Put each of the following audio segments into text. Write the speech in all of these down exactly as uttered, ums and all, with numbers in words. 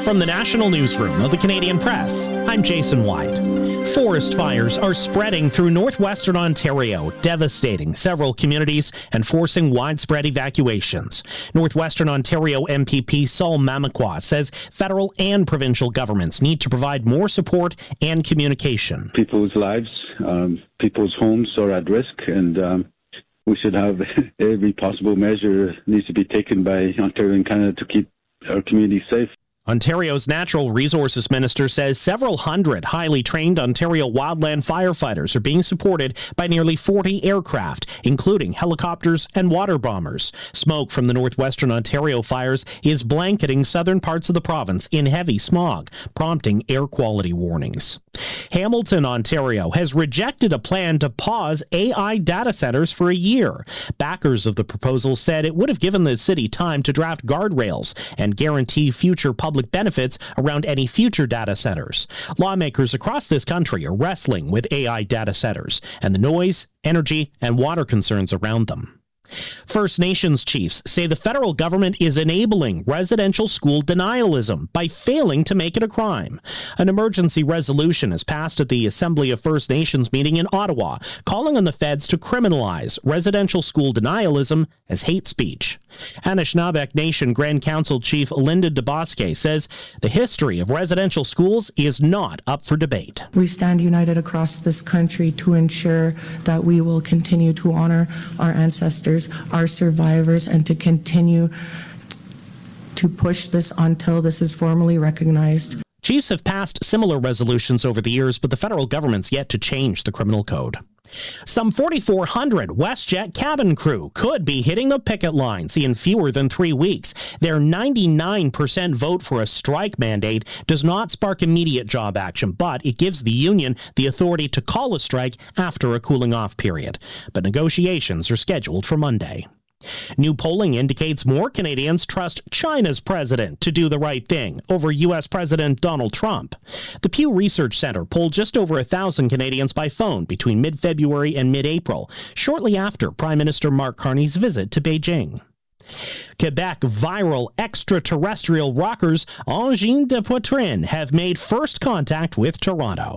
From the National Newsroom of the Canadian Press, I'm Jason White. Forest fires are spreading through northwestern Ontario, devastating several communities and forcing widespread evacuations. Northwestern Ontario M P P Saul Mamakwa says federal and provincial governments need to provide more support and communication. People's lives, um, people's homes are at risk, and um, we should have every possible measure needs to be taken by Ontario and Canada to keep our communities safe. Ontario's Natural Resources Minister says several hundred highly trained Ontario wildland firefighters are being supported by nearly forty aircraft, including helicopters and water bombers. Smoke from the northwestern Ontario fires is blanketing southern parts of the province in heavy smog, prompting air quality warnings. Hamilton, Ontario has rejected a plan to pause A I data centers for a year. Backers of the proposal said it would have given the city time to draft guardrails and guarantee future public benefits around any future data centers. Lawmakers across this country are wrestling with A I data centers and the noise, energy, and water concerns around them. First Nations chiefs say the federal government is enabling residential school denialism by failing to make it a crime. An emergency resolution is passed at the Assembly of First Nations meeting in Ottawa, calling on the feds to criminalize residential school denialism as hate speech. Anishinaabe Nation Grand Council Chief Linda DeBosque says the history of residential schools is not up for debate. We stand united across this country to ensure that we will continue to honor our ancestors, our survivors, and to continue to push this until this is formally recognized. Chiefs have passed similar resolutions over the years, but the federal government's yet to change the criminal code. Some forty-four hundred WestJet cabin crew could be hitting the picket lines in fewer than three weeks. Their ninety-nine percent vote for a strike mandate does not spark immediate job action, but it gives the union the authority to call a strike after a cooling-off period. But negotiations are scheduled for Monday. New polling indicates more Canadians trust China's president to do the right thing over U S President Donald Trump. The Pew Research Center polled just over a thousand Canadians by phone between mid-February and mid-April, shortly after Prime Minister Mark Carney's visit to Beijing. Quebec viral extraterrestrial rockers Engin de Poitrine have made first contact with Toronto.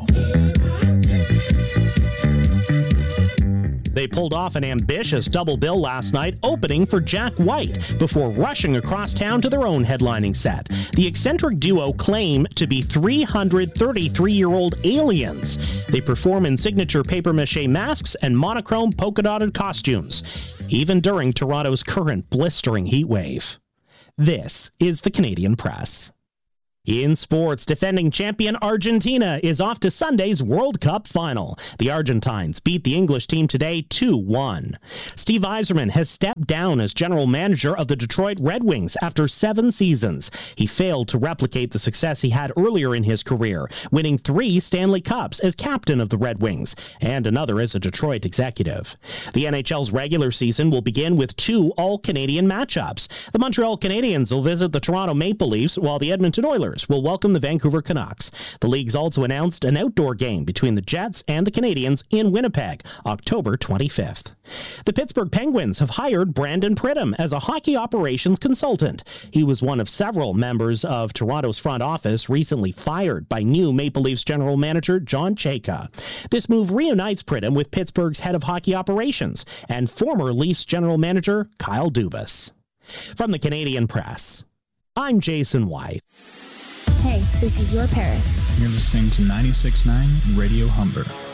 They pulled off an ambitious double bill last night, opening for Jack White, before rushing across town to their own headlining set. The eccentric duo claim to be three hundred thirty-three-year-old aliens. They perform in signature papier-mâché masks and monochrome polka-dotted costumes, even during Toronto's current blistering heat wave. This is the Canadian Press. In sports, defending champion Argentina is off to Sunday's World Cup final. The Argentines beat the English team today two one. Steve Yzerman has stepped down as general manager of the Detroit Red Wings after seven seasons. He failed to replicate the success he had earlier in his career, winning three Stanley Cups as captain of the Red Wings, and another as a Detroit executive. The N H L's regular season will begin with two All-Canadian matchups. The Montreal Canadiens will visit the Toronto Maple Leafs, while the Edmonton Oilers will welcome the Vancouver Canucks. The league's also announced an outdoor game between the Jets and the Canadiens in Winnipeg, October twenty-fifth. The Pittsburgh Penguins have hired Brandon Pridham as a hockey operations consultant. He was one of several members of Toronto's front office recently fired by new Maple Leafs general manager John Chayka. This move reunites Pridham with Pittsburgh's head of hockey operations and former Leafs general manager Kyle Dubas. From the Canadian Press, I'm Jason White. Hey, this is Your Paris. You're listening to ninety-six point nine Radio Humber.